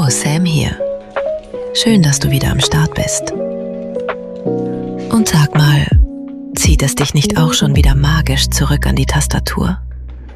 Hallo, Sam hier. Schön, dass du wieder am Start bist. Und sag mal, zieht es dich nicht auch schon wieder magisch zurück an die Tastatur?